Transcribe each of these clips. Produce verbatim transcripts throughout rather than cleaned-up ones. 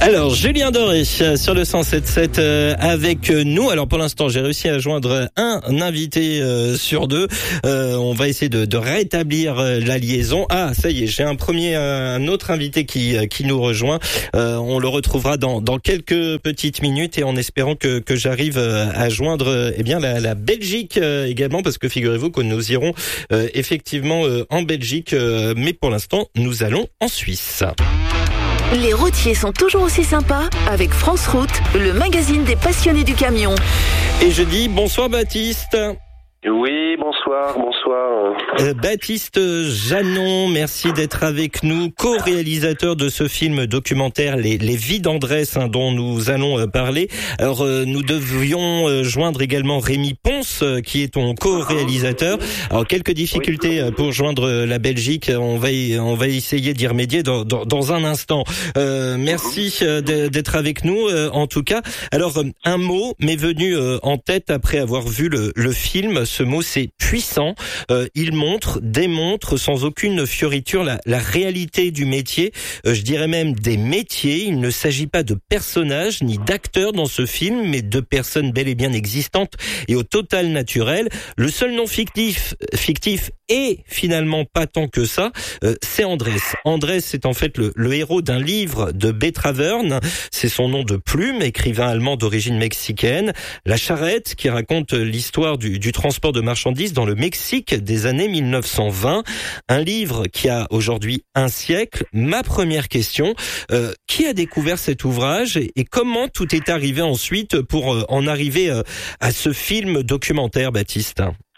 Alors, Julien Doré sur le cent sept sept euh, avec nous. Alors, pour l'instant, j'ai réussi à joindre un invité euh, sur deux. Euh, on va essayer de, de rétablir euh, la liaison. Ah, ça y est, j'ai un premier, un autre invité qui qui nous rejoint. Euh, on le retrouvera dans dans quelques petites minutes et en espérant que que j'arrive à joindre euh, eh bien la, la Belgique euh, également, parce que figurez-vous que nous irons euh, effectivement euh, en Belgique, euh, mais pour l'instant, nous allons en Suisse. Les routiers sont toujours aussi sympas avec France Route, le magazine des passionnés du camion. Et je dis bonsoir Baptiste. Oui, bonsoir, bonsoir. Euh, Baptiste Janon, merci d'être avec nous, co-réalisateur de ce film documentaire Les, Les Vies d'Andrès, hein, dont nous allons euh, parler. Alors, euh, nous devions euh, joindre également Rémi Ponce, euh, qui est ton co-réalisateur. Alors, quelques difficultés euh, pour joindre la Belgique. On va y, on va essayer d'y remédier dans, dans, dans un instant. Euh, merci euh, d'être avec nous, euh, en tout cas. Alors, euh, un mot m'est venu euh, en tête après avoir vu le, le film. Ce mot, c'est puissant. Euh, il montre, démontre sans aucune fioriture la, la réalité du métier. Euh, je dirais même des métiers. Il ne s'agit pas de personnages ni d'acteurs dans ce film, mais de personnes bel et bien existantes et au total naturel. Le seul nom fictif, fictif et finalement pas tant que ça, euh, c'est Andrès. Andrès, c'est en fait le, le héros d'un livre de Betravern. C'est son nom de plume, écrivain allemand d'origine mexicaine. La charrette, qui raconte l'histoire du, du transport de marchandises dans le Mexique des années mille neuf cent vingt. Un livre qui a aujourd'hui un siècle. Ma première question, euh, qui a découvert cet ouvrage et, et comment tout est arrivé ensuite pour euh, en arriver euh, à ce film documentaire, Baptiste ?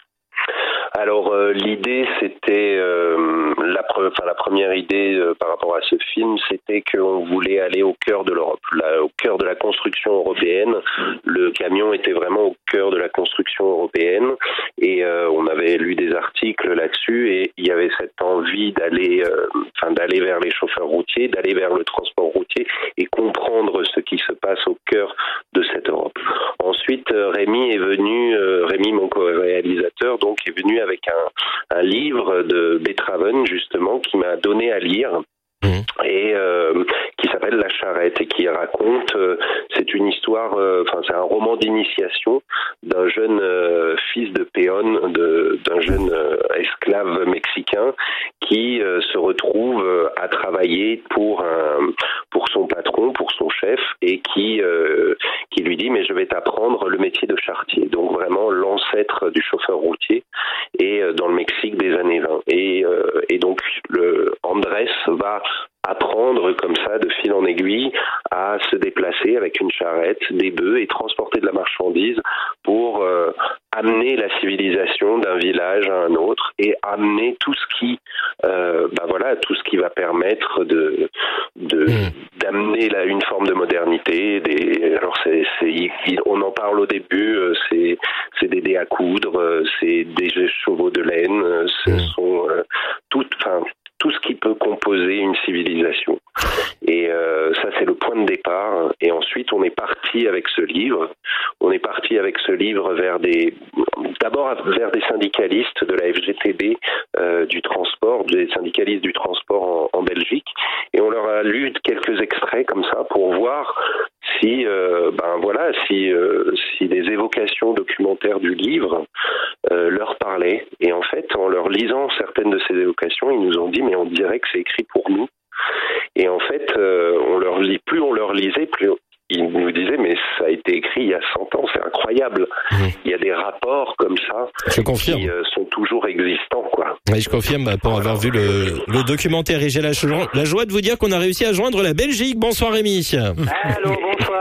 Alors euh, l'idée c'était euh, la, pre- enfin, la première idée euh, par rapport à ce film, c'était qu'on voulait aller au cœur de l'Europe, là, au cœur de la construction européenne. Le camion était vraiment au cœur de la construction européenne et euh, on avait lu des articles là-dessus et il y avait cette envie d'aller, euh, enfin d'aller vers les chauffeurs routiers, d'aller vers le transport routier et comprendre ce qui se passe au cœur de cette Europe. Ensuite, euh, Rémi est venu, euh, Rémi mon co-réalisateur, donc est venu avec un, un livre de Betravern justement qui m'a donné à lire. Et euh, qui s'appelle La Charrette et qui raconte, euh, c'est une histoire, enfin euh, c'est un roman d'initiation d'un jeune euh, fils de péon, de, d'un jeune euh, esclave mexicain qui euh, se retrouve euh, à travailler pour un, pour son patron, pour son chef, et qui euh, qui lui dit mais je vais t'apprendre le métier de charretier, donc vraiment l'ancêtre du chauffeur routier, et euh, dans le Mexique des années vingt. Et euh, et donc le Andrès va apprendre comme ça, de fil en aiguille, à se déplacer avec une charrette, des bœufs et transporter de la marchandise pour euh, amener la civilisation d'un village à un autre et amener tout ce qui, euh, bah voilà, tout ce qui va permettre de, de mmh. d'amener là une forme de modernité. Des, alors c'est, c'est, on en parle au début, c'est, c'est des dés à coudre, c'est des chevaux de laine, ce mmh. sont euh, toutes, enfin. tout ce qui peut composer une civilisation. Et euh, ça, c'est le point de départ. Et ensuite, on est parti avec ce livre. On est parti avec ce livre vers des, d'abord vers des syndicalistes de la F G T B euh, du transport, des syndicalistes du transport en, en Belgique. Et on leur a lu quelques extraits comme ça pour voir si, euh, ben voilà, si, euh, si des évocations documentaires du livre euh, leur parlaient. Et en fait, en leur lisant certaines de ces évocations, ils nous ont dit mais on dirait que c'est écrit pour nous. Et en fait, euh, on leur lit, plus on leur lisait, plus ils nous disaient mais ça a été écrit il y a cent ans, c'est incroyable. Mmh. Il y a des rapports comme ça je confirme. qui euh, sont toujours existants, quoi. Oui, je confirme pour avoir vu le, le documentaire et j'ai la, la joie de vous dire qu'on a réussi à joindre la Belgique. Bonsoir Rémi. Allô, bonsoir.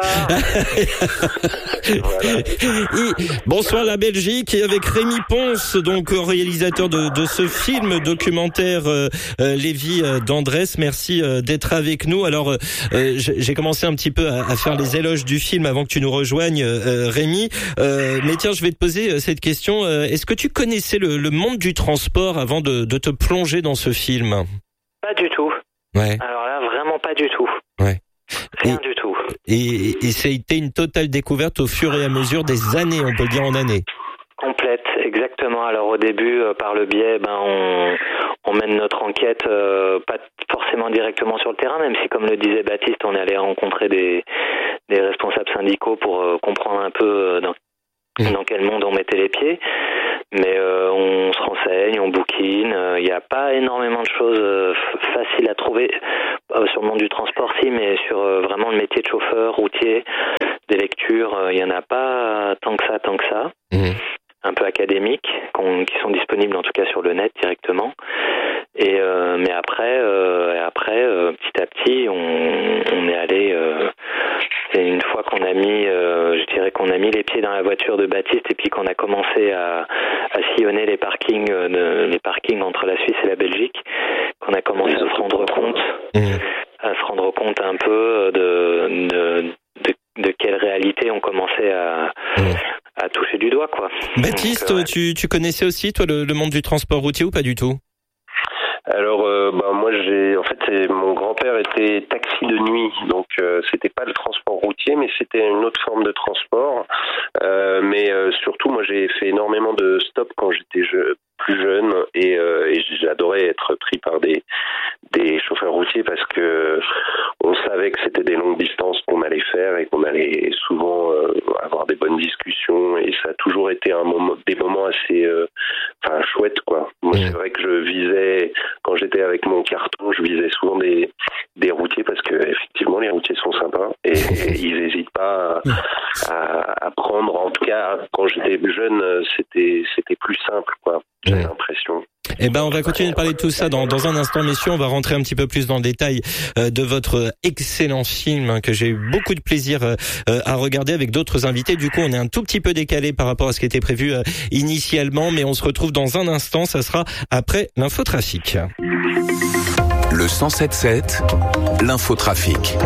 Voilà. Et, bonsoir la Belgique, et avec Rémi Ponce, donc réalisateur de, de ce film documentaire euh, euh, Les Vies d'Andrès. Merci euh, d'être avec nous. Alors euh, j'ai commencé un petit peu à, à faire les éloges du film avant que tu nous rejoignes, euh, Rémi. Euh, mais tiens, je vais te poser cette question. Euh, est-ce que tu connaissais le, le monde du transport avant de, de te plonger dans ce film ? Pas du tout. Ouais. Alors là, vraiment pas du tout. Ouais. Rien et, du tout. Et, et ça a été une totale découverte au fur et à mesure des années, on peut le dire en années. Complète, exactement. Alors au début, euh, par le biais, ben on, on mène notre enquête euh, pas forcément directement sur le terrain, même si, comme le disait Baptiste, on est allé rencontrer des, des responsables syndicaux pour euh, comprendre un peu euh, dans, mmh. dans quel monde on mettait les pieds. Mais euh, on se renseigne, on bouquine. Il n'y a pas énormément de choses euh, faciles à trouver euh, sur le monde du transport, si, mais sur euh, vraiment le métier de chauffeur, routier, des lectures, il euh, n'y en a pas tant que ça, tant que ça. Mmh. Un peu académiques, qui sont disponibles en tout cas sur le net directement. Et euh, mais après, euh, après euh, petit à petit, on, on est allé. Euh, et une fois qu'on a mis, euh, je dirais qu'on a mis les pieds dans la voiture de Baptiste, et puis qu'on a commencé à, à sillonner les parkings, euh, les parkings entre la Suisse et la Belgique, qu'on a commencé à se rendre compte, mmh. à se rendre compte un peu de de, de, de quelle réalité on commençait à mmh. à toucher du doigt, quoi. Baptiste, Donc, euh, ouais. tu, tu connaissais aussi, toi, le, le monde du transport routier ou pas du tout ? Alors, euh, bah, moi, j'ai, en fait, c'est, mon grand-père était taxi de nuit, donc euh, c'était pas le transport routier, mais c'était une autre forme de transport. Euh, mais euh, surtout, moi, j'ai fait énormément de stops quand j'étais je, plus jeune, et, euh, et j'adorais être pris par des des chauffeurs routiers parce que on savait que c'était des longues distances qu'on allait faire et qu'on allait souvent euh, avoir des bonnes discussions, et ça a toujours été un moment, des moments assez, euh, enfin, chouettes, quoi. Moi, c'est vrai que je visais, quand j'étais avec mon carton, je visais souvent des des routiers parce que effectivement les routiers sont sympas et, et ils n'hésitent pas à, à, à prendre. En tout cas, quand j'étais jeune, c'était c'était plus simple, quoi. J'ai l'impression. Eh ben, on va continuer de parler de tout ça dans, dans un instant, messieurs. On va rentrer un petit peu plus dans le détail euh, de votre excellent film hein, que j'ai eu beaucoup de plaisir euh, à regarder avec d'autres invités. Du coup, on est un tout petit peu décalé par rapport à ce qui était prévu euh, initialement, mais on se retrouve dans un instant. Ça sera après l'infotrafic. Le cent sept sept, l'infotrafic.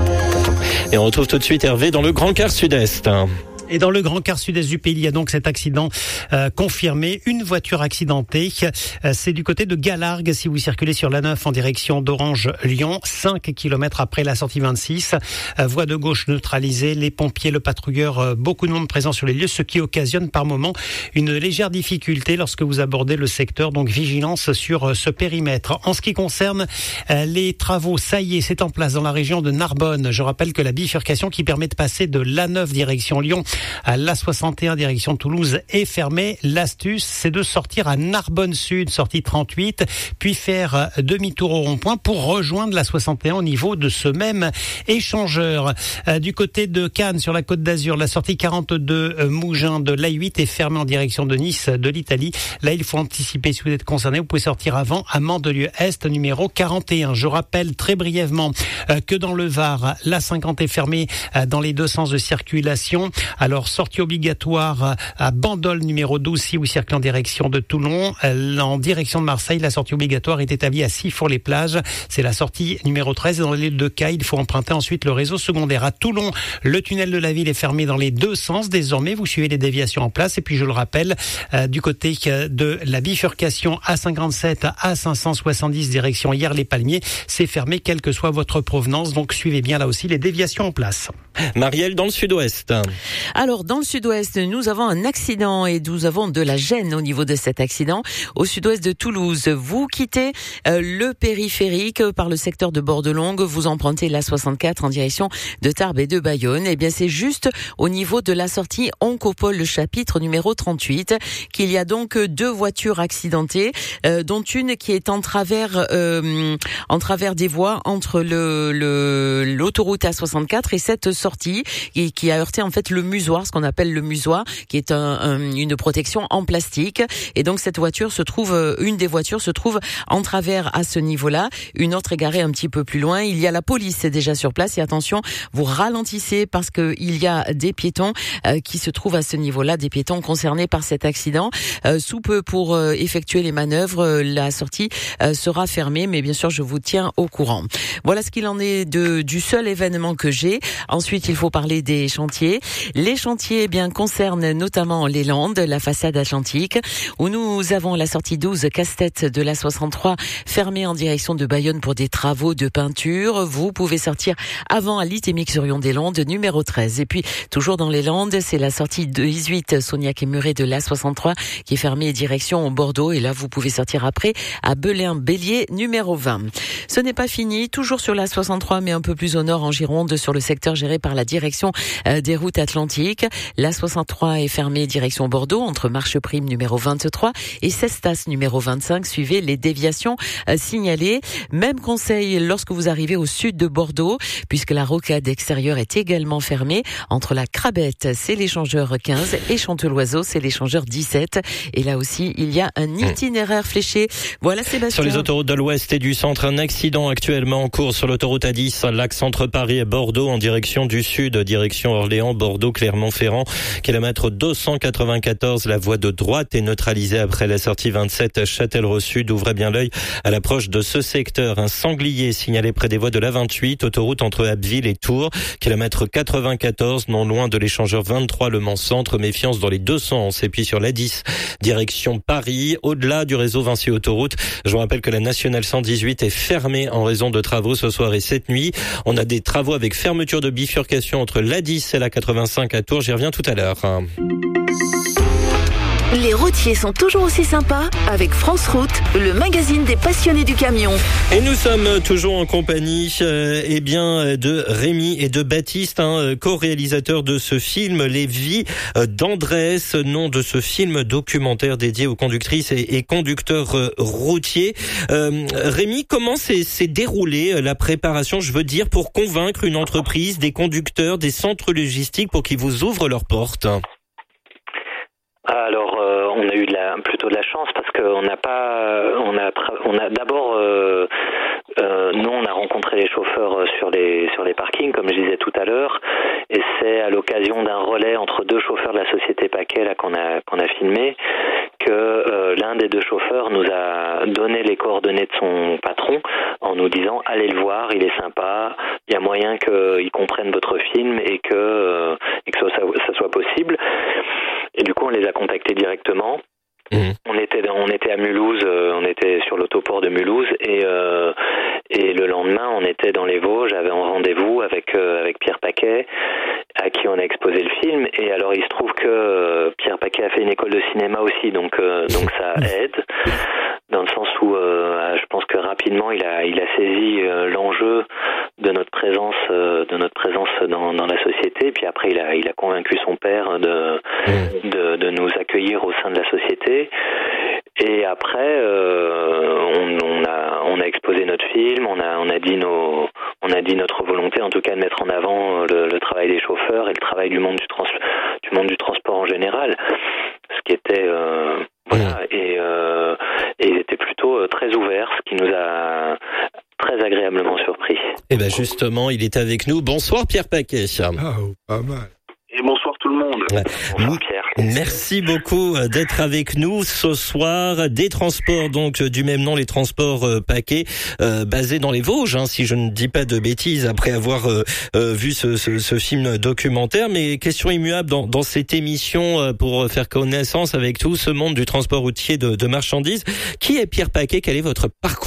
Et on retrouve tout de suite Hervé dans le Grand Quart Sud-Est. Et dans le Grand Quart Sud-Est du pays, il y a donc cet accident euh, confirmé. Une voiture accidentée. Euh, c'est du côté de Galargues, si vous circulez sur l'A neuf en direction d'Orange-Lyon. cinq kilomètres après la sortie vingt-six. Euh, voie de gauche neutralisée. Les pompiers, le patrouilleur, euh, beaucoup de monde présent sur les lieux, ce qui occasionne par moment une légère difficulté lorsque vous abordez le secteur. Donc vigilance sur euh, ce périmètre. En ce qui concerne euh, les travaux, ça y est, c'est en place dans la région de Narbonne. Je rappelle que la bifurcation qui permet de passer de l'A neuf direction Lyon à l'A soixante et un direction Toulouse est fermée. L'astuce, c'est de sortir à Narbonne Sud, sortie trente-huit, puis faire demi-tour au rond-point pour rejoindre l'A soixante et un au niveau de ce même échangeur. Euh, du côté de Cannes, sur la Côte d'Azur, la sortie quarante-deux euh, Mougins de l'A huit est fermée en direction de Nice, de l'Italie. Là, il faut anticiper si vous êtes concerné. Vous pouvez sortir avant à Mandelieu-Est, numéro quarante et un. Je rappelle très brièvement euh, que dans le Var, l'A cinquante est fermée euh, dans les deux sens de circulation. Alors, sortie obligatoire à Bandol, numéro douze, si vous circulez en direction de Toulon. En direction de Marseille, la sortie obligatoire est établie à Sifour-les-Plages. C'est la sortie numéro treize. Dans l'île de Caille, il faut emprunter ensuite le réseau secondaire. À Toulon, le tunnel de la ville est fermé dans les deux sens. Désormais, vous suivez les déviations en place. Et puis, je le rappelle, euh, du côté de la bifurcation A cinquante-sept à A cinq cent soixante-dix, direction Hyères-les-Palmiers, c'est fermé, quelle que soit votre provenance. Donc, suivez bien là aussi les déviations en place. Marielle, dans le sud-ouest. Alors, dans le sud-ouest, nous avons un accident et nous avons de la gêne au niveau de cet accident. Au sud-ouest de Toulouse, vous quittez euh, le périphérique par le secteur de Bordelongue, vous empruntez l'A soixante-quatre en direction de Tarbes et de Bayonne. Eh bien, c'est juste au niveau de la sortie Oncopole, le chapitre numéro trente-huit, qu'il y a donc deux voitures accidentées, euh, dont une qui est en travers, euh, en travers des voies entre le, le l'autoroute A soixante-quatre et cette sortie qui, qui a heurté en fait le musoir, ce qu'on appelle le musoir, qui est un, un, une protection en plastique. Et donc cette voiture se trouve, une des voitures se trouve en travers à ce niveau-là. Une autre est garée un petit peu plus loin. Il y a la police déjà sur place. Et attention, vous ralentissez parce que il y a des piétons euh, qui se trouvent à ce niveau-là, des piétons concernés par cet accident. Euh, sous peu pour euh, effectuer les manœuvres, euh, la sortie euh, sera fermée, mais bien sûr je vous tiens au courant. Voilà ce qu'il en est de du seul seul événement que j'ai. Ensuite, il faut parler des chantiers. Les chantiers, eh bien, concernent notamment les Landes, la façade atlantique, où nous avons la sortie douze casse-tête de la soixante-trois fermée en direction de Bayonne pour des travaux de peinture. Vous pouvez sortir avant à Litémique-sur-Yon-des-Landes, numéro treize. Et puis, toujours dans les Landes, c'est la sortie dix-huit Sognac et Muret de la soixante-trois qui est fermée direction Bordeaux. Et là, vous pouvez sortir après à Belin-Bélier, numéro vingt. Ce n'est pas fini, toujours sur la soixante-trois, mais un peu plus au nord en Gironde, sur le secteur géré par la direction des routes atlantiques. La soixante-trois est fermée direction Bordeaux, entre Marcheprime numéro vingt-trois et Cestas numéro vingt-cinq. Suivez les déviations signalées. Même conseil lorsque vous arrivez au sud de Bordeaux, puisque la rocade extérieure est également fermée. Entre la Crabette, c'est l'échangeur quinze, et Chanteloiseau, c'est l'échangeur dix-sept. Et là aussi, il y a un itinéraire fléché. Voilà, Sébastien. Sur les autoroutes de l'Ouest et du Centre, un accident actuellement en cours sur l'autoroute A dix, l'axe entre Paris et Bordeaux en direction du sud, direction Orléans, Bordeaux, Clermont-Ferrand. Kilomètre deux cent quatre-vingt-quatorze, la voie de droite est neutralisée après la sortie vingt-sept Châtellerault Sud. Ouvrez bien l'œil à l'approche de ce secteur. Un sanglier signalé près des voies de l'A vingt-huit, autoroute entre Abbeville et Tours. Kilomètre quatre-vingt-quatorze, non loin de l'échangeur vingt-trois Le Mans Centre. Méfiance dans les deux sens. Et puis sur l'A dix, direction Paris, au-delà du réseau Vinci Autoroute. Je vous rappelle que la nationale cent dix-huit est fermée en raison de travaux ce soir et cette nuit. On a des travaux avec fermeture de bifurcation entre l'A dix et la quatre-vingt-cinq à Tours. J'y reviens tout à l'heure. Les routiers sont toujours aussi sympas avec France Route, le magazine des passionnés du camion. Et nous sommes toujours en compagnie euh, eh bien, de Rémi et de Baptiste, hein, co-réalisateurs de ce film Les Vies d'Andrès, nom de ce film documentaire dédié aux conductrices et, et conducteurs euh, routiers. Euh, Rémi, comment s'est, s'est déroulée la préparation, je veux dire, pour convaincre une entreprise, des conducteurs, des centres logistiques pour qu'ils vous ouvrent leurs portes ? Alors, euh, on a eu de la, plutôt de la chance parce qu'on n'a pas, on a, on a d'abord, euh, euh, nous, on a rencontré les chauffeurs sur les sur les parkings, comme je disais tout à l'heure, et c'est à l'occasion d'un relais entre deux chauffeurs de la société Paquet là qu'on a qu'on a filmé que euh, l'un des deux chauffeurs nous a donné les coordonnées de son patron en nous disant allez le voir, il est sympa, il y a moyen qu'il comprenne votre film et que euh, et que ça, ça soit possible. Et du coup, on les a contactés directement. Mmh. On était on était à Mulhouse, euh, on était sur l'autoport de Mulhouse et euh, et le lendemain, on était dans les Vosges, j'avais un rendez-vous avec euh, avec Pierre Paquet, à qui on a exposé le film. Et alors, il se trouve que euh, Pierre Paquet a fait une école de cinéma aussi, donc euh, donc ça aide dans le sens où euh, je pense que rapidement, il a il a saisi euh, l'enjeu de notre présence euh, de notre présence dans dans la société. Et puis après, il a il a convaincu son père de de, de nous accueillir au sein de la société. Et après, euh, on, on a on a exposé notre film, on a on a dit nos on a dit notre volonté, en tout cas, de mettre en avant le, le travail des chauffeurs et le travail du monde du trans du monde du transport en général, ce qui était euh, voilà et euh, et ils étaient plutôt très ouverts, ce qui nous a très agréablement surpris. Et ben justement, il est avec nous. Bonsoir Pierre Paquet. Ah, oh, pas mal. Et bonsoir tout le monde. Ouais. Bonsoir Pierre. Merci beaucoup d'être avec nous ce soir. Des transports donc du même nom, les transports euh, Paquet, euh, basés dans les Vosges, hein, si je ne dis pas de bêtises, après avoir euh, euh, vu ce, ce, ce film documentaire. Mais question immuable dans, dans cette émission euh, pour faire connaissance avec tout ce monde du transport routier de, de marchandises. Qui est Pierre Paquet ? Quel est votre parcours ?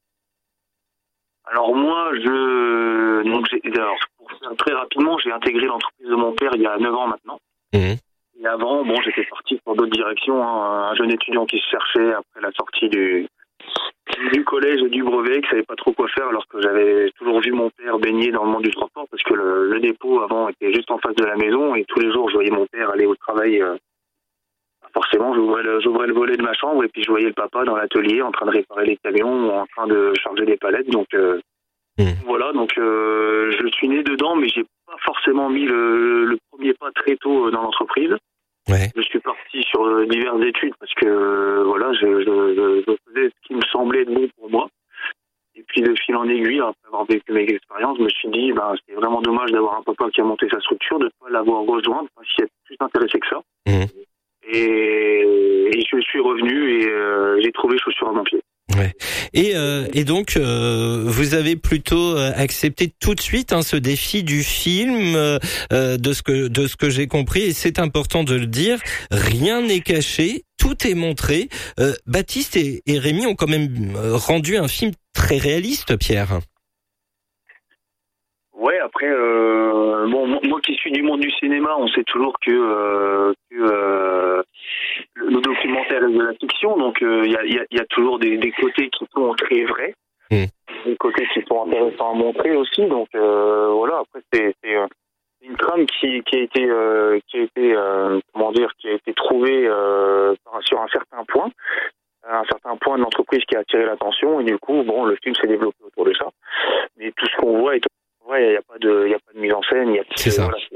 Alors moi, je donc j'ai, alors, pour faire très rapidement, j'ai intégré l'entreprise de mon père il y a neuf ans maintenant. Mmh. Et avant, bon, j'étais parti pour d'autres directions. Hein, un jeune étudiant qui se cherchait après la sortie du du collège et du brevet, qui savait pas trop quoi faire, alors que j'avais toujours vu mon père baigner dans le monde du transport, parce que le, le dépôt avant était juste en face de la maison, et tous les jours je voyais mon père aller au travail. Euh, forcément, j'ouvrais le, j'ouvrais le volet de ma chambre et puis je voyais le papa dans l'atelier en train de réparer les camions ou en train de charger des palettes. Donc euh, mmh. voilà, donc euh, je suis né dedans, mais j'ai pas forcément mis le, le premier pas très tôt dans l'entreprise. Ouais. Je suis parti sur diverses études parce que euh, voilà, je, je, je faisais ce qui me semblait bon pour moi. Et puis de fil en aiguille, après avoir vécu mes expériences, je me suis dit, ben, c'est vraiment dommage d'avoir un papa qui a monté sa structure, de ne pas l'avoir rejoint, parce qu'il est plus intéressé que ça. Mmh. Et, et je suis revenu et euh, j'ai trouvé chaussures à mon pied. Ouais. Et, euh, et donc, euh, vous avez plutôt accepté tout de suite hein, ce défi du film, euh, de ce que de ce que j'ai compris. Et c'est important de le dire. Rien n'est caché, tout est montré. Euh, Baptiste et, et Rémi ont quand même rendu un film très réaliste, Pierre. Ouais, après, euh, bon, moi qui suis du monde du cinéma, on sait toujours que, euh, que euh, le documentaire est de la fiction, donc il euh, y, a, y, a, y a toujours des, des côtés qui sont très vrais, mmh. des côtés qui sont intéressants à montrer aussi. Donc euh, voilà, après c'est, c'est une trame qui, qui a été, euh, qui a été, euh, comment dire, qui a été trouvée euh, sur un certain point. un certain point de l'entreprise qui a attiré l'attention et du coup, bon, le film s'est développé autour de ça. Mais tout ce qu'on voit est Ouais, il n'y a pas de, il y a pas de mise en scène, il y a, c'est ça. Voilà,